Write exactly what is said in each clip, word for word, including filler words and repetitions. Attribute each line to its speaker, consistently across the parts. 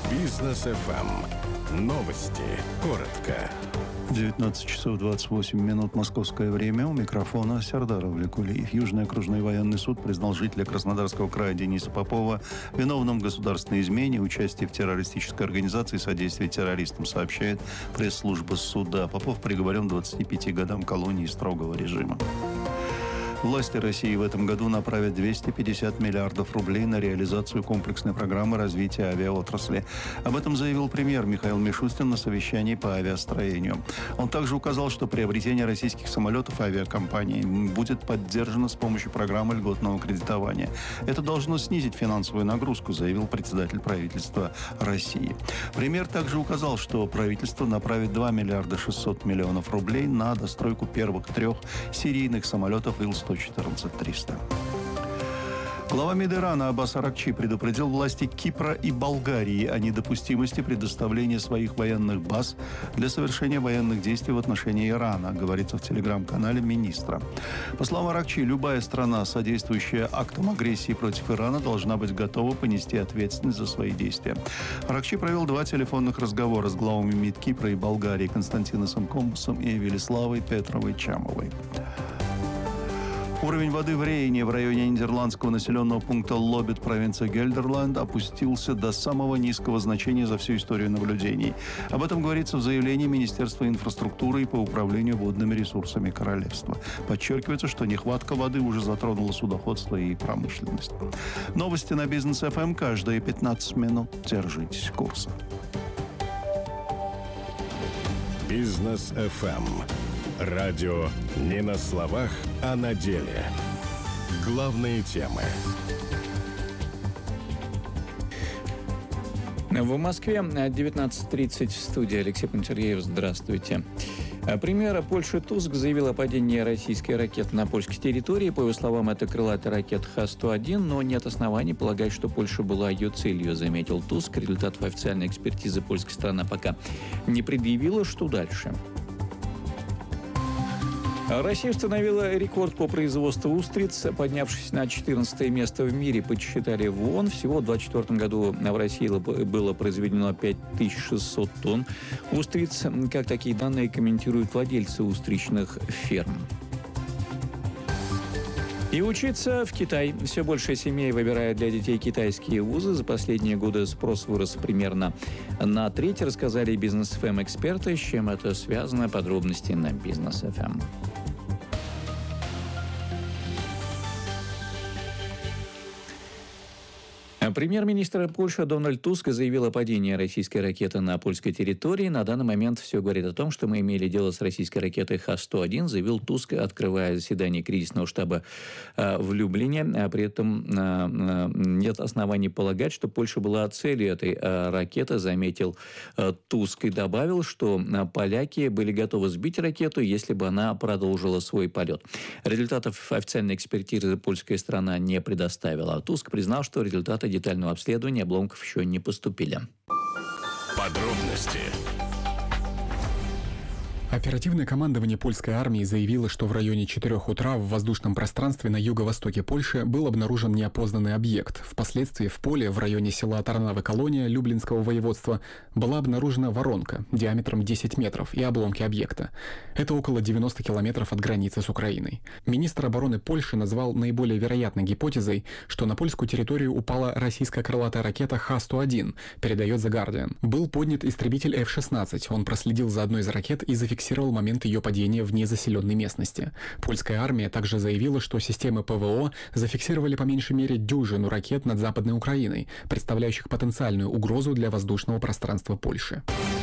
Speaker 1: Бизнес эф эм. Новости. Коротко.
Speaker 2: девятнадцать часов двадцать восемь минут московское время. У микрофона Сардаров Лекулиев. Южный окружной военный суд признал жителя Краснодарского края Дениса Попова виновным в государственной измене, участии в террористической организации и содействии террористам, сообщает пресс-служба суда. Попов приговорен к двадцати пяти годам колонии строгого режима. Власти России в этом году направят двести пятьдесят миллиардов рублей на реализацию комплексной программы развития авиаотрасли. Об этом заявил премьер Михаил Мишустин на совещании по авиастроению. Он также указал, что приобретение российских самолетов авиакомпанией будет поддержано с помощью программы льготного кредитования. Это должно снизить финансовую нагрузку, заявил председатель правительства России. Премьер также указал, что правительство направит два миллиарда шестьсот миллионов рублей на достройку первых трех серийных самолетов Ил сто четырнадцать триста. Глава МИД Ирана Аббас Аракчи предупредил власти Кипра и Болгарии о недопустимости предоставления своих военных баз для совершения военных действий в отношении Ирана, говорится в телеграм-канале министра. По словам Аракчи, любая страна, содействующая актам агрессии против Ирана, должна быть готова понести ответственность за свои действия. Аракчи провел два телефонных разговора с главами МИД Кипра и Болгарии Константиносом Комбусом и Велиславой Петровой-Чамовой. Уровень воды в Рейне в районе нидерландского населенного пункта Лобет, провинция Гельдерланд, опустился до самого низкого значения за всю историю наблюдений. Об этом говорится в заявлении Министерства инфраструктуры и по управлению водными ресурсами королевства. Подчеркивается, что нехватка воды уже затронула судоходство и промышленность. Новости на Бизнес эф эм каждые пятнадцать минут. Держитесь курса.
Speaker 1: Бизнес эф эм. Радио не на словах, а на деле. Главные темы.
Speaker 3: В Москве девятнадцать тридцать, в студии Алексей Пантелеев. Здравствуйте. Премьер Польши Туск заявил о падении российской ракеты на польской территории. По его словам, это крылатая ракета Х сто один, но нет оснований полагать, что Польша была ее целью, заметил Туск. Результатов официальной экспертизы польская сторона пока не предъявила. Что дальше? Россия установила рекорд по производству устриц, поднявшись на четырнадцатое место в мире, подсчитали в ООН. Всего в две тысячи двадцать четвёртом году в России было произведено пять тысяч шестьсот тонн устриц. Как такие данные комментируют владельцы устричных ферм. И учиться в Китай. Все больше семей выбирает для детей китайские вузы. За последние годы спрос вырос примерно на треть, рассказали Бизнес эф эм эксперты. С чем это связано? Подробности на Бизнес эф эм. Премьер-министр Польши Дональд Туск заявил о падении российской ракеты на польской территории. На данный момент все говорит о том, что мы имели дело с российской ракетой Х сто один, заявил Туск, открывая заседание кризисного штаба в Люблине. А при этом нет оснований полагать, что Польша была целью этой ракеты, заметил Туск, и добавил, что поляки были готовы сбить ракету, если бы она продолжила свой полет. Результатов официальной экспертизы польская сторона не предоставила. Туск признал, что результаты детального обследования обломков еще не поступили.
Speaker 1: Подробности.
Speaker 4: Оперативное командование польской армии заявило, что в районе четырёх утра в воздушном пространстве на юго-востоке Польши был обнаружен неопознанный объект. Впоследствии в поле в районе села Тарнавы-Колония Люблинского воеводства была обнаружена воронка диаметром десять метров и обломки объекта. Это около девяноста километров от границы с Украиной. Министр обороны Польши назвал наиболее вероятной гипотезой, что на польскую территорию упала российская крылатая ракета Х сто один, передает The Guardian. Был поднят истребитель эф шестнадцать. Он проследил за одной из ракет и зафиксировал фиксировал момент ее падения в незаселенной местности. Польская армия также заявила, что системы ПВО зафиксировали по меньшей мере дюжину ракет над Западной Украиной, представляющих потенциальную угрозу для воздушного пространства Польши.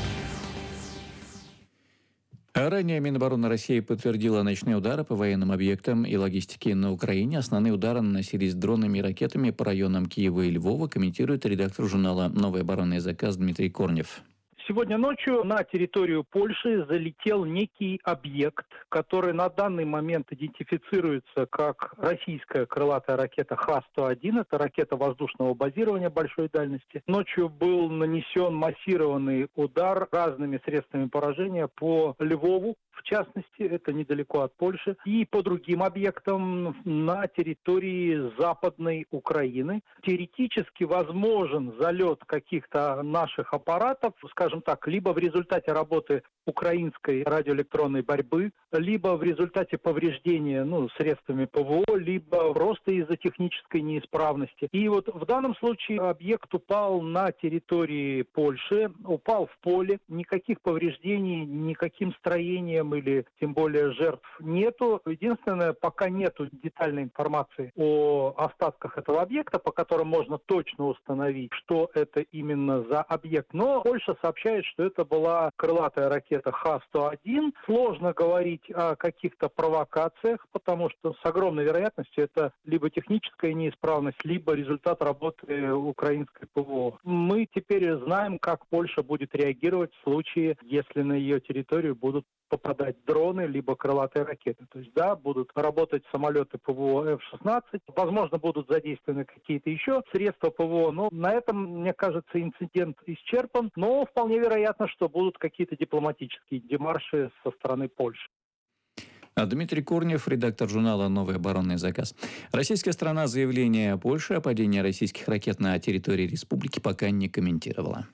Speaker 3: Ранее Минобороны России подтвердила ночные удары по военным объектам и логистике на Украине. Основные удары наносились дронами и ракетами по районам Киева и Львова, комментирует редактор журнала «Новый оборонный заказ» Дмитрий Корнев.
Speaker 5: Сегодня ночью на территорию Польши залетел некий объект, который на данный момент идентифицируется как российская крылатая ракета Х сто один. Это ракета воздушного базирования большой дальности. Ночью был нанесен массированный удар разными средствами поражения по Львову, в частности, это недалеко от Польши, и по другим объектам на территории Западной Украины. Теоретически возможен залет каких-то наших аппаратов, скажем так, либо в результате работы украинской радиоэлектронной борьбы, либо в результате повреждения ну, средствами ПВО, либо просто из-за технической неисправности. И вот в данном случае объект упал на территории Польши, упал в поле, никаких повреждений, никаким строением или тем более жертв нету. Единственное, пока нету детальной информации о остатках этого объекта, по которым можно точно установить, что это именно за объект. Но Польша сообщает, что это была крылатая ракета Х сто один. Сложно говорить о каких-то провокациях, потому что с огромной вероятностью это либо техническая неисправность, либо результат работы украинской ПВО. Мы теперь знаем, как Польша будет реагировать в случае, если на ее территорию будут попадать дроны, либо крылатые ракеты. То есть, да, будут работать самолеты ПВО эф шестнадцать, возможно, будут задействованы какие-то еще средства ПВО, но на этом, мне кажется, инцидент исчерпан, но вполне вероятно, что будут какие-то дипломатические демарши со стороны Польши.
Speaker 3: Дмитрий Корнев, редактор журнала «Новый оборонный заказ». Российская сторона заявление Польши о падении российских ракет на территории республики пока не комментировала.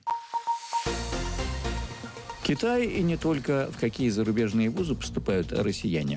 Speaker 3: Китай и не только. В какие зарубежные вузы поступают россияне?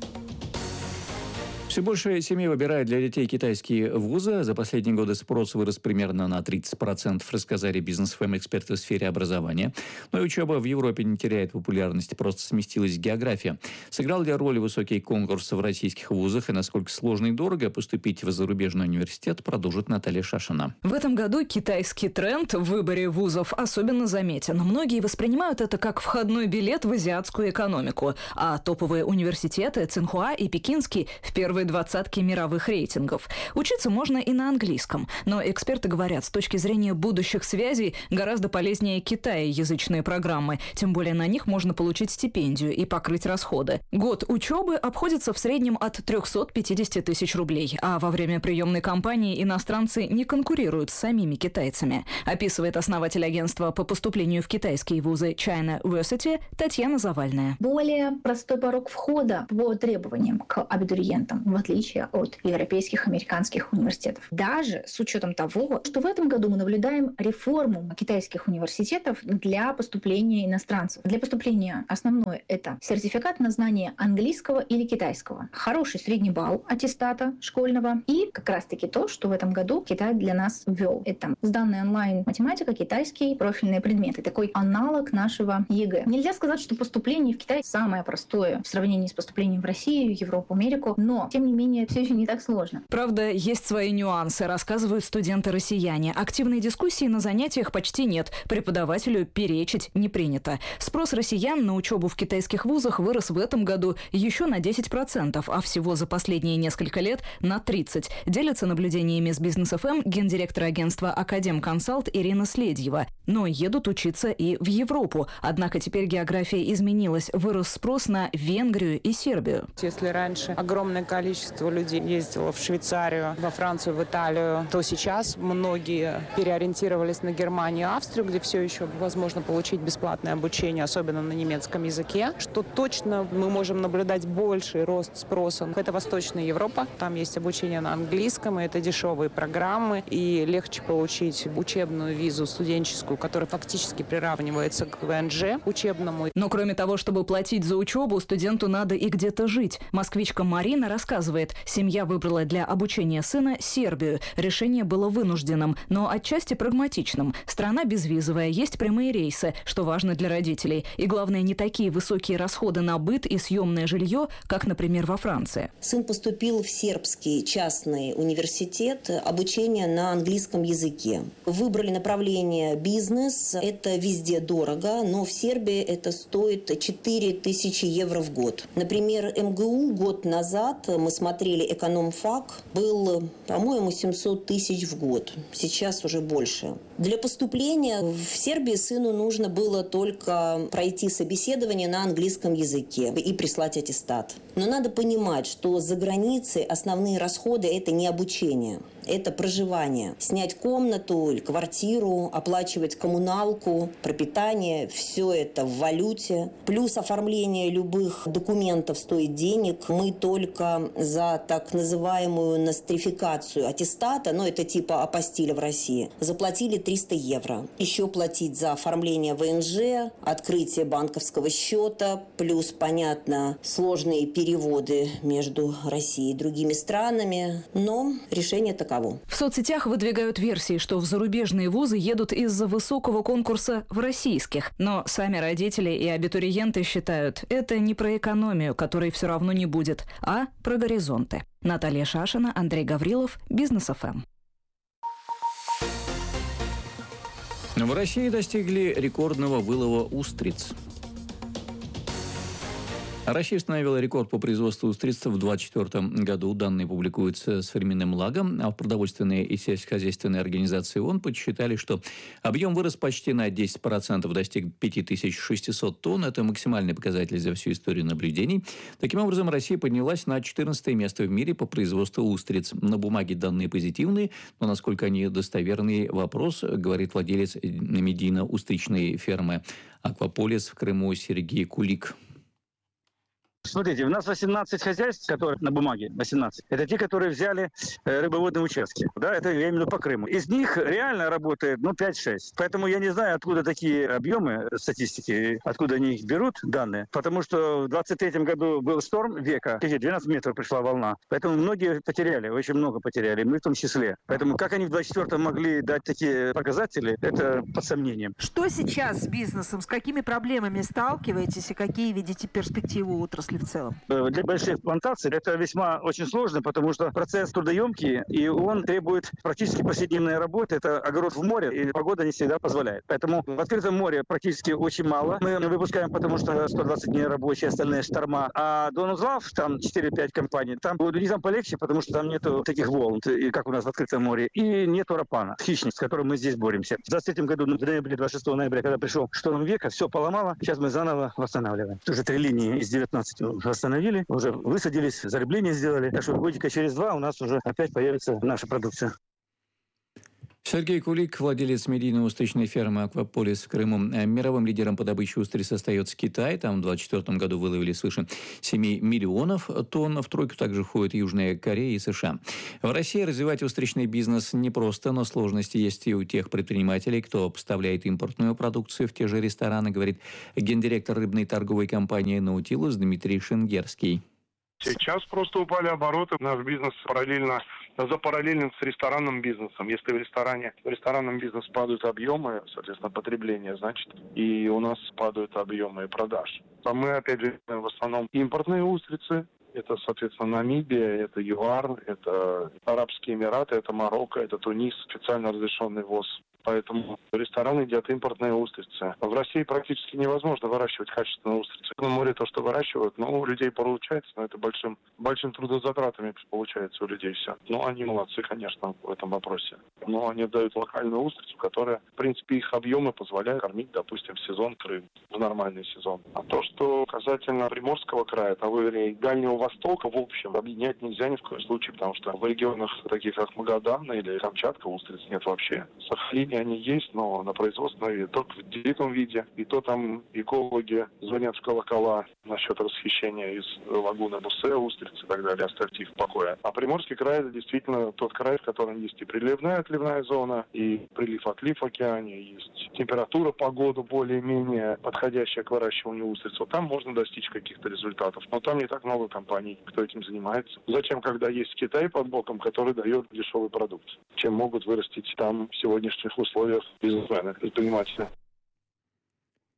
Speaker 3: Все больше семей выбирают для детей китайские вузы. За последние годы спрос вырос примерно на тридцать процентов, рассказали бизнес-фэм эксперты в сфере образования. Но и учеба в Европе не теряет популярности, просто сместилась география. Сыграл ли роль высокий конкурс в российских вузах и насколько сложно и дорого поступить в зарубежный университет, продолжит Наталья Шашина.
Speaker 6: В этом году китайский тренд в выборе вузов особенно заметен. Многие воспринимают это как входной билет в азиатскую экономику, а топовые университеты Цинхуа и Пекинский в первой двадцатки мировых рейтингов. Учиться можно и на английском, но эксперты говорят, с точки зрения будущих связей гораздо полезнее китаеязычные программы, тем более на них можно получить стипендию и покрыть расходы. Год учебы обходится в среднем от триста пятьдесят тысяч рублей, а во время приемной кампании иностранцы не конкурируют с самими китайцами, описывает основатель агентства по поступлению в китайские вузы China Versity Татьяна Завальная.
Speaker 7: Более простой порог входа по требованиям к абитуриентам, в отличие от европейских, американских университетов. Даже с учетом того, что в этом году мы наблюдаем реформу китайских университетов для поступления иностранцев. Для поступления основное – это сертификат на знание английского или китайского, хороший средний балл аттестата школьного и как раз-таки то, что в этом году Китай для нас ввел. Это сданная онлайн математика, китайский, профильные предметы. Такой аналог нашего ЕГЭ. Нельзя сказать, что поступление в Китай самое простое в сравнении с поступлением в Россию, Европу, Америку, но тем не менее, все еще не так сложно.
Speaker 6: Правда, есть свои нюансы, рассказывают студенты-россияне. Активной дискуссии на занятиях почти нет. Преподавателю перечить не принято. Спрос россиян на учебу в китайских вузах вырос в этом году еще на десять процентов, а всего за последние несколько лет на тридцать процентов. Делится наблюдениями с Бизнес-ФМ гендиректор агентства «Академконсалт» Ирина Следьева. Но едут учиться и в Европу. Однако теперь география изменилась. Вырос спрос на Венгрию и Сербию.
Speaker 8: Если раньше огромное количество людей ездило в Швейцарию, во Францию, в Италию, то сейчас многие переориентировались на Германию и Австрию, где все еще возможно получить бесплатное обучение, особенно на немецком языке. Что точно мы можем наблюдать больший рост спроса. Это Восточная Европа. Там есть обучение на английском, и это дешевые программы, и легче получить учебную визу студенческую, которая фактически приравнивается к ВНЖ учебному.
Speaker 6: Но кроме того, чтобы платить за учебу, студенту надо и где-то жить. Москвичка Марина рассказывает, семья выбрала для обучения сына Сербию. Решение было вынужденным, но отчасти прагматичным. Страна безвизовая, есть прямые рейсы, что важно для родителей. И главное, не такие высокие расходы на быт и съемное жилье, как, например, во Франции.
Speaker 9: Сын поступил в сербский частный университет, обучение на английском языке. Выбрали направление бизнес, бизнес. Это везде дорого, но в Сербии это стоит четыре тысячи евро в год. Например, эм гэ у год назад, мы смотрели экономфак, был, по-моему, семьсот тысяч в год. Сейчас уже больше. Для поступления в Сербии сыну нужно было только пройти собеседование на английском языке и прислать аттестат. Но надо понимать, что за границей основные расходы – это не обучение, это проживание. Снять комнату или квартиру, оплачивать коммуналку, пропитание – все это в валюте. Плюс оформление любых документов стоит денег. Мы только за так называемую нострификацию аттестата, ну это типа апостиля в России, заплатили триста евро. Еще платить за оформление вэ эн жэ, открытие банковского счета, плюс, понятно, сложные переводы между Россией и другими странами. Но решение таково.
Speaker 6: В соцсетях выдвигают версии, что в зарубежные вузы едут из-за высокого конкурса в российских. Но сами родители и абитуриенты считают, это не про экономию, которой все равно не будет, а про горизонты. Наталья Шашина, Андрей Гаврилов, Бизнес эф эм.
Speaker 3: В России достигли рекордного вылова устриц. Россия установила рекорд по производству устриц в две тысячи двадцать четвёртом году. Данные публикуются с временным лагом. А в продовольственной и сельскохозяйственной организации ООН подсчитали, что объем вырос почти на десять процентов, достиг пять тысяч шестьсот тонн. Это максимальный показатель за всю историю наблюдений. Таким образом, Россия поднялась на четырнадцатое место в мире по производству устриц. На бумаге данные позитивные, но насколько они достоверный вопрос, говорит владелец медийно-устричной фермы «Акваполис» в Крыму Сергей Кулик.
Speaker 10: Смотрите, у нас восемнадцать хозяйств, которые на бумаге, восемнадцать. Это те, которые взяли э, рыбоводные участки. Да, это я именно по Крыму. Из них реально работает, ну, пять-шесть. Поэтому я не знаю, откуда такие объемы статистики, откуда они их берут, данные. Потому что в двадцать третьем году был шторм века, двенадцать метров пришла волна. Поэтому многие потеряли, очень много потеряли, мы в том числе. Поэтому как они в двадцать четвёртом могли дать такие показатели, это под сомнением.
Speaker 11: Что сейчас с бизнесом, с какими проблемами сталкиваетесь и какие видите перспективы отрасли в целом?
Speaker 10: Для больших плантаций это весьма очень сложно, потому что процесс трудоемкий, и он требует практически повседневной работы. Это огород в море, и погода не всегда позволяет. Поэтому в открытом море практически очень мало. Мы выпускаем, потому что сто двадцать дней рабочие, остальные шторма. А Донузлав, там четыре-пять компаний, там у людей там полегче, потому что там нету таких волн, как у нас в открытом море, и нету рапана, хищник, с которым мы здесь боремся. В двадцать третьем году, в ноябре, двадцать шестого ноября, когда пришел шторм века, все поломало. Сейчас мы заново восстанавливаем. Уже три линии из девятнадцати восстановили, уже высадились, зарыбление сделали. Так что годика через два у нас уже опять появится наша продукция.
Speaker 3: Сергей Кулик, владелец медийно-устричной фермы «Акваполис» в Крыму. Мировым лидером по добыче устриц остается Китай. Там в две тысячи двадцать четвёртом году выловили свыше семи миллионов тонн. В тройку также входят Южная Корея и США. В России развивать устричный бизнес непросто, но сложности есть и у тех предпринимателей, кто поставляет импортную продукцию в те же рестораны, говорит гендиректор рыбной торговой компании «Наутилус» Дмитрий Шенгерский.
Speaker 12: Сейчас просто упали обороты. Наш бизнес параллельно, запараллелен с ресторанным бизнесом. Если в ресторане, в ресторанном бизнесе падают объемы, соответственно, потребления, значит, и у нас падают объемы продаж. А мы, опять же, в основном импортные устрицы. Это, соответственно, Намибия, это ЮАР, это Арабские Эмираты, это Марокко, это Тунис, специально разрешенный ввоз. Поэтому рестораны едят импортные устрицы. В России практически невозможно выращивать качественные устрицы. На море то, что выращивают, ну, у людей получается, но это большим, большим трудозатратами получается у людей все. Ну, они молодцы, конечно, в этом вопросе. Но они дают локальную устрицу, которая, в принципе, их объемы позволяют кормить, допустим, в сезон Крым, в нормальный сезон. А то, что касательно Приморского края, того и Дальнего Востока, в общем, объединять нельзя ни в коем случае, потому что в регионах, таких как Магадан или Камчатка, устриц нет вообще. Сахалин они есть, но на производственном виде, только в диком виде. И то там экологи звонят в колокола насчет расхищения из лагуны Муссе, устриц и так далее, оставьте их в покое. А Приморский край это действительно тот край, в котором есть и приливная отливная зона, и прилив-отлив в океане, есть температура, погода более-менее подходящая к выращиванию устриц. Вот там можно достичь каких-то результатов. Но там не так много компаний, кто этим занимается. Зачем, когда есть Китай под боком, который дает дешевый продукт, чем могут вырастить там в сегодняшних условиях бизнесмены, предприниматели.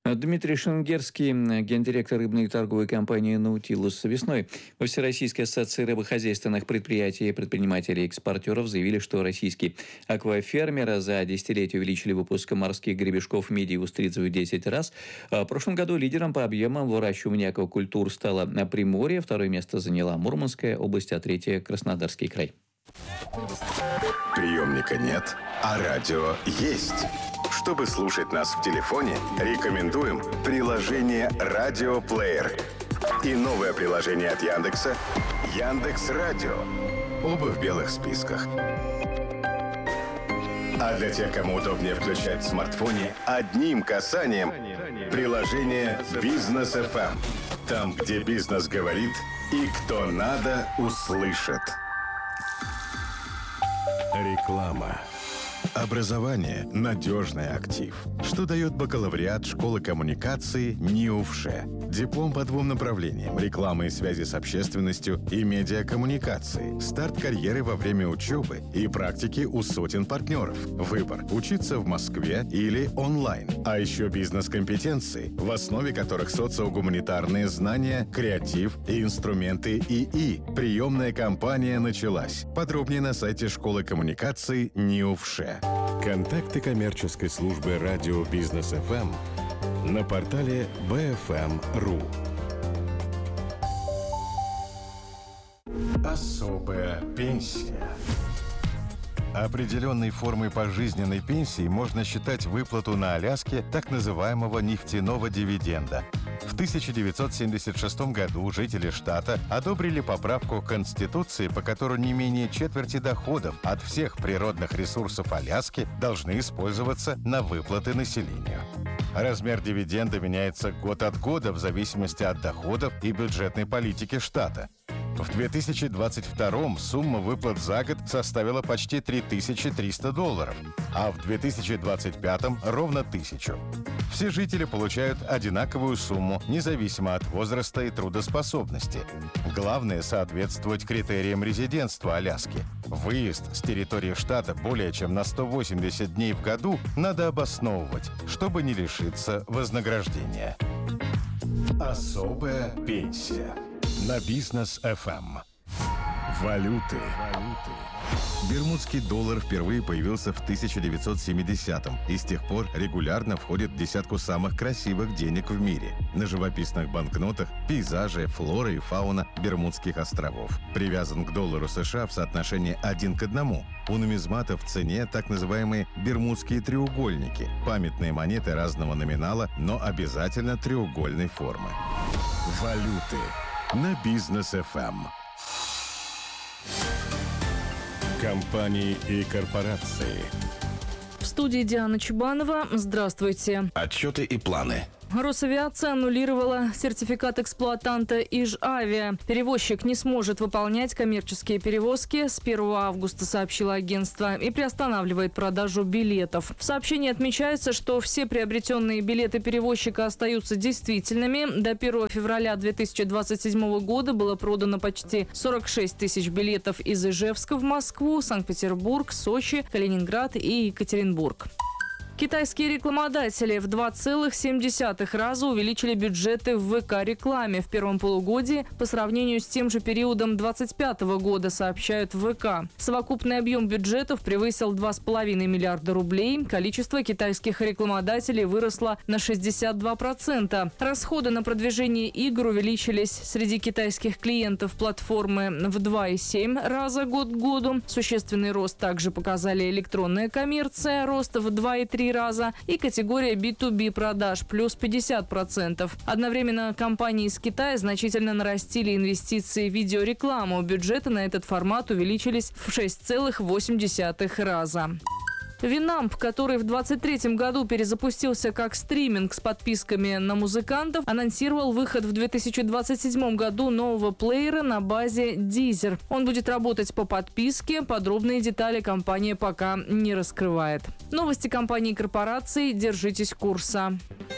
Speaker 3: Дмитрий Шенгерский, гендиректор рыбной торговой компании «Наутилус». Весной во Всероссийской ассоциации рыбохозяйственных предприятий и предпринимателей-экспортеров заявили, что российские аквафермеры за десятилетие увеличили выпуск морских гребешков, мидий и устриц в десять раз. В прошлом году лидером по объемам выращивания аквакультур стало Приморье, второе место заняла Мурманская область, а третье – Краснодарский край.
Speaker 1: Приемника нет, а радио есть. Чтобы слушать нас в телефоне, рекомендуем приложение «Радиоплеер» и новое приложение от Яндекса «Яндекс.Радио». Оба в белых списках. А для тех, кому удобнее включать в смартфоне, одним касанием приложение «Бизнес эф эм». Там, где бизнес говорит и кто надо, услышит. Реклама. Образование – надежный актив. Что дает бакалавриат школы коммуникации НИУФШЕ? Диплом по двум направлениям – реклама и связи с общественностью и медиакоммуникации. Старт карьеры во время учебы и практики у сотен партнеров. Выбор – учиться в Москве или онлайн. А еще бизнес-компетенции, в основе которых социогуманитарные знания, креатив и инструменты ИИ. Приемная кампания началась. Подробнее на сайте школы коммуникации НИУФШЕ. Контакты коммерческой службы радио «Бизнес эф эм» на портале би эф эм точка ру. Особая пенсия. Определенной формой пожизненной пенсии можно считать выплату на Аляске так называемого нефтяного дивиденда. В тысяча девятьсот семьдесят шестом году жители штата одобрили поправку к Конституции, по которой не менее четверти доходов от всех природных ресурсов Аляски должны использоваться на выплаты населению. Размер дивиденда меняется год от года в зависимости от доходов и бюджетной политики штата. В две тысячи двадцать втором сумма выплат за год составила почти три тысячи триста долларов, а в две тысячи двадцать пятом ровно тысячу. Все жители получают одинаковую сумму, независимо от возраста и трудоспособности. Главное – соответствовать критериям резидентства Аляски. Выезд с территории штата более чем на сто восемьдесят дней в году надо обосновывать, чтобы не лишиться вознаграждения. Особая пенсия. На Бизнес эф эм. Валюты. Бермудский доллар впервые появился в тысяча девятьсот семидесятом и с тех пор регулярно входит в десятку самых красивых денег в мире. На живописных банкнотах пейзажи, флора и фауна Бермудских островов. Привязан к доллару США в соотношении один к одному. У нумизмата в цене так называемые бермудские треугольники. Памятные монеты разного номинала, но обязательно треугольной формы. Валюты. На Бизнес эф эм. Компании и корпорации.
Speaker 6: В студии Диана Чубанова. Здравствуйте.
Speaker 1: Отчеты и планы.
Speaker 6: Росавиация аннулировала сертификат эксплуатанта Ижавиа. Перевозчик не сможет выполнять коммерческие перевозки с первого августа, сообщило агентство, и приостанавливает продажу билетов. В сообщении отмечается, что все приобретенные билеты перевозчика остаются действительными. До первого февраля две тысячи двадцать седьмого года было продано почти сорок шесть тысяч билетов из Ижевска в Москву, Санкт-Петербург, Сочи, Калининград и Екатеринбург. Китайские рекламодатели в два целых семь десятых раза увеличили бюджеты в ВК-рекламе в первом полугодии по сравнению с тем же периодом двадцать пятого года, сообщают в ВК. Совокупный объем бюджетов превысил два с половиной миллиарда рублей. Количество китайских рекламодателей выросло на шестьдесят два процента. Расходы на продвижение игр увеличились среди китайских клиентов платформы в два и семь раза год к году. Существенный рост также показали электронная коммерция, рост в два и три раза, и категория би ту би продаж плюс пятьдесят процентов. Одновременно компании из Китая значительно нарастили инвестиции в видеорекламу. Бюджеты на этот формат увеличились в шесть целых восемь десятых раза. Винамп, который в двадцать третьем году перезапустился как стриминг с подписками на музыкантов, анонсировал выход в две тысячи двадцать седьмом году нового плеера на базе Deezer. Он будет работать по подписке. Подробные детали компания пока не раскрывает. Новости компании и корпораций. Держитесь курса.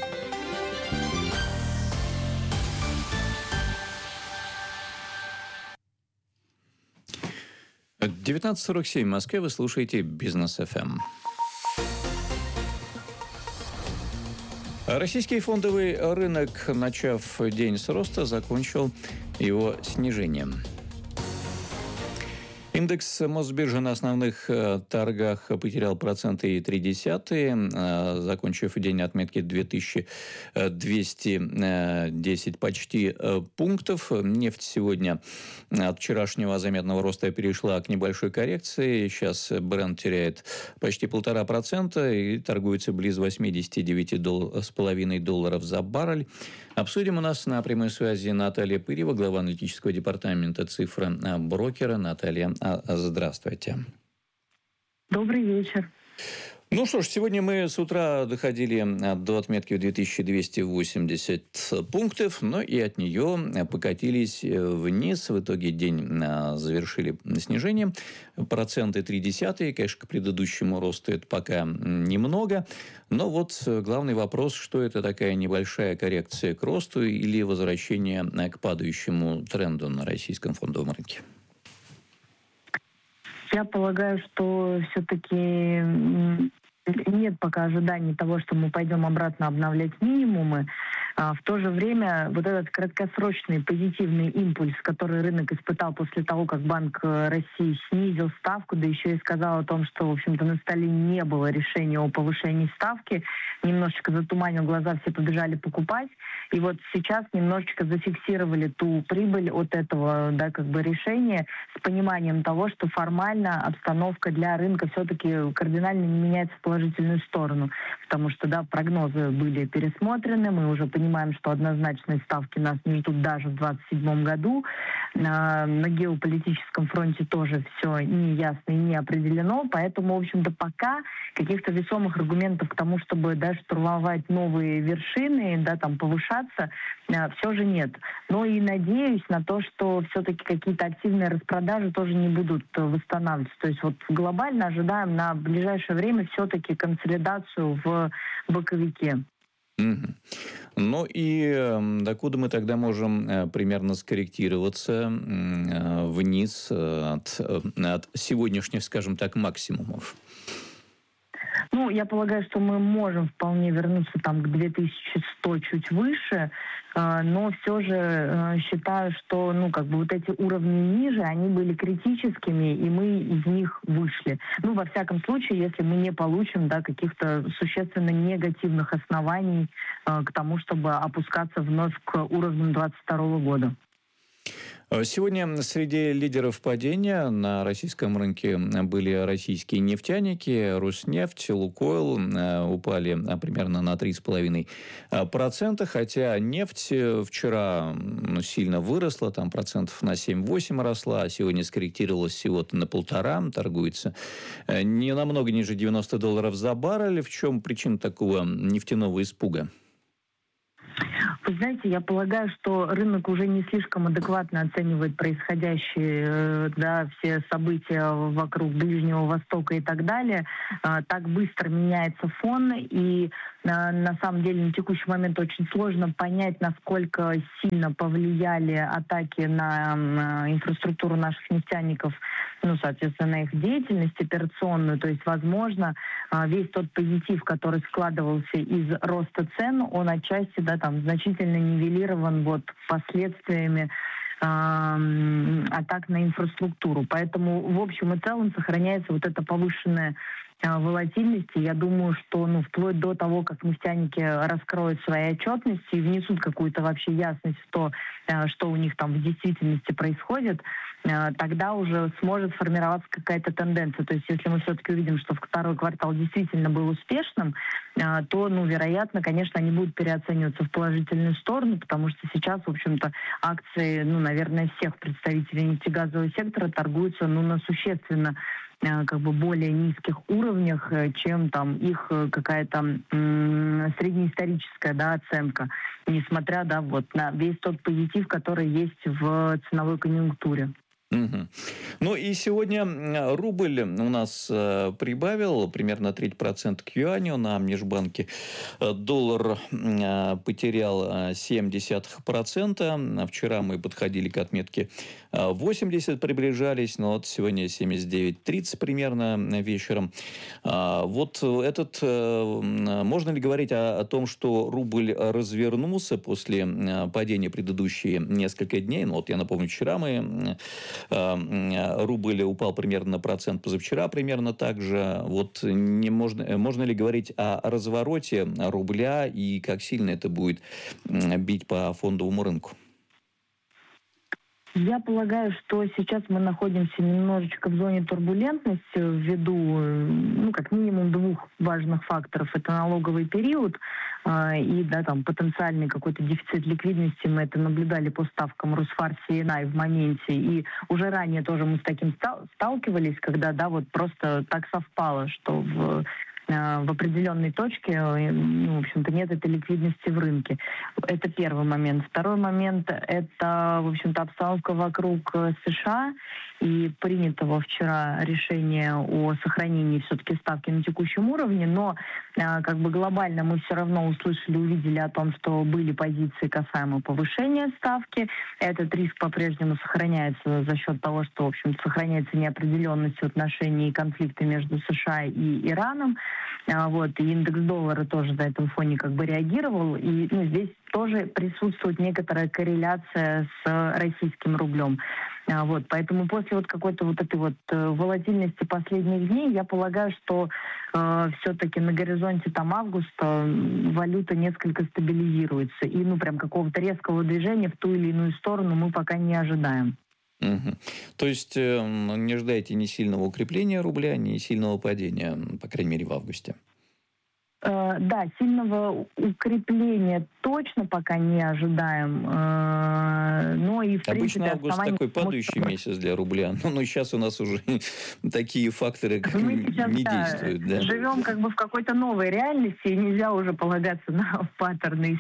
Speaker 3: девятнадцать сорок семь в Москве. Вы слушаете Бизнес эф эм. Российский фондовый рынок, начав день с роста, закончил его снижением. Индекс Мосбиржи на основных торгах потерял проценты и три десятые, закончив день на отметке две тысячи двести десять почти пунктов. Нефть сегодня от вчерашнего заметного роста перешла к небольшой коррекции. Сейчас Брент теряет почти полтора процента и торгуется близ восемьдесят девять с половиной долларов за баррель. Обсудим у нас на прямой связи Наталья Пырева, глава аналитического департамента «Цифра брокера». Наталья, здравствуйте.
Speaker 13: Добрый вечер.
Speaker 3: Ну что ж, сегодня мы с утра доходили до отметки в две тысячи двести восемьдесят пунктов, но и от нее покатились вниз. В итоге день завершили снижение. Проценты три десятые, конечно, к предыдущему росту это пока немного. Но вот главный вопрос, что это такая небольшая коррекция к росту или возвращение к падающему тренду на российском фондовом рынке?
Speaker 13: Я полагаю, что все-таки нет пока ожиданий того, что мы пойдем обратно обновлять минимумы. В то же время вот этот краткосрочный позитивный импульс, который рынок испытал после того, как Банк России снизил ставку, да еще и сказал о том, что, в общем-то, на столе не было решения о повышении ставки, немножечко затуманил глаза, все побежали покупать. И вот сейчас немножечко зафиксировали ту прибыль от этого, да, как бы решения с пониманием того, что формально обстановка для рынка все-таки кардинально не меняется в положительную сторону. Потому что, да, прогнозы были пересмотрены, мы уже понимаем, что однозначные ставки нас не ждут даже в двадцать седьмом году. На, на геополитическом фронте тоже все не ясно и не определено, поэтому, в общем-то, пока каких-то весомых аргументов к тому, чтобы, да, штурмовать новые вершины, да, там, повышаться, все же нет. Но и надеюсь на то, что все-таки какие-то активные распродажи тоже не будут восстанавливаться. То есть вот глобально ожидаем на ближайшее время все-таки консолидацию в боковике.
Speaker 3: Mm-hmm. Ну и докуда мы тогда можем примерно скорректироваться вниз от, от сегодняшних, скажем так, максимумов?
Speaker 13: Ну, я полагаю, что мы можем вполне вернуться там к две тысячи сто чуть выше, но все же считаю, что, ну, как бы вот эти уровни ниже, они были критическими, и мы из них вышли. Ну, во всяком случае, если мы не получим, да, каких-то существенно негативных оснований к тому, чтобы опускаться вновь к уровню двадцать второго года.
Speaker 3: Сегодня среди лидеров падения на российском рынке были российские нефтяники. Роснефть, Лукойл упали примерно на три целых пять десятых процента, хотя нефть вчера сильно выросла, там процентов на семь-восемь росла, а сегодня скорректировалась всего-то на полтора, торгуется не намного ниже девяноста долларов за баррель. В чем причина такого нефтяного испуга?
Speaker 13: Вы знаете, я полагаю, что рынок уже не слишком адекватно оценивает происходящие, да, все события вокруг Ближнего Востока и так далее. Так быстро меняется фон, и на самом деле на текущий момент очень сложно понять, насколько сильно повлияли атаки на инфраструктуру наших нефтяников, ну, соответственно, на их деятельность операционную. То есть, возможно, весь тот позитив, который складывался из роста цен, он отчасти, да, там, значительно нивелирован вот последствиями э, атак на инфраструктуру. Поэтому, в общем и целом, сохраняется вот эта повышенная э, волатильность. И я думаю, что, ну, вплоть до того, как нефтяники раскроют свои отчетности и внесут какую-то вообще ясность в то, э, что у них там в действительности происходит, э, тогда уже сможет сформироваться какая-то тенденция. То есть, если мы все-таки увидим, что второй квартал действительно был успешным, э, то, ну, вероятно, конечно, они будут переоцениваться в положительную сторону, потому что сейчас, в общем-то, акции, ну, наверное, всех представителей нефтегазового сектора торгуются, ну, на существенно как бы более низких уровнях, чем там их какая-то м- среднеисторическая, да, оценка, несмотря, да, вот на весь тот позитив, который есть в ценовой конъюнктуре.
Speaker 3: Угу. Ну и сегодня рубль у нас э, прибавил примерно треть процента к юаню на межбанке. Доллар э, потерял семь десятых процента. Вчера мы подходили к отметке восемьдесят, приближались, но вот сегодня семьдесят девять тридцать примерно вечером. А, вот этот, э, можно ли говорить о, о том, что рубль развернулся после падения предыдущие несколько дней? Ну вот я напомню, вчера мы... Рубль упал примерно на процент, позавчера примерно так же. Вот не можно, можно ли говорить о развороте рубля и как сильно это будет бить по фондовому рынку?
Speaker 13: Я полагаю, что сейчас мы находимся немножечко в зоне турбулентности ввиду, ну, как минимум двух важных факторов. Это налоговый период э, и, да, там, потенциальный какой-то дефицит ликвидности. Мы это наблюдали по ставкам Росфар си эн ай в моменте. И уже ранее тоже мы с таким стал- сталкивались, когда, да, вот просто так совпало, что в... в определенной точке, ну, в общем-то, нет этой ликвидности в рынке. Это первый момент. Второй момент – это, в общем-то, обстановка вокруг США и принятого вчера решения о сохранении все-таки ставки на текущем уровне, но как бы глобально мы все равно услышали, увидели о том, что были позиции касаемо повышения ставки. Этот риск по-прежнему сохраняется за счет того, что, в общем-то, сохраняется неопределенность в отношении конфликта между США и Ираном. Вот, и индекс доллара тоже на этом фоне как бы реагировал. И ну, здесь тоже присутствует некоторая корреляция с российским рублем. Вот, поэтому после вот какой-то вот этой вот волатильности последних дней, я полагаю, что э, все-таки на горизонте там августа валюта несколько стабилизируется. И ну прям какого-то резкого движения в ту или иную сторону мы пока не ожидаем.
Speaker 3: Угу. То есть э, не ждайте ни сильного укрепления рубля, ни сильного падения, по крайней мере, в августе?
Speaker 13: Э, да, сильного укрепления точно пока не ожидаем. Э, но и, в
Speaker 3: Обычно
Speaker 13: принципе,
Speaker 3: август
Speaker 13: основание...
Speaker 3: такой падающий месяц для рубля. Но, но сейчас у нас уже такие факторы как
Speaker 13: Мы сейчас,
Speaker 3: не
Speaker 13: да,
Speaker 3: действуют. Да?
Speaker 13: Живем как бы в какой-то новой реальности, и нельзя уже полагаться на паттерны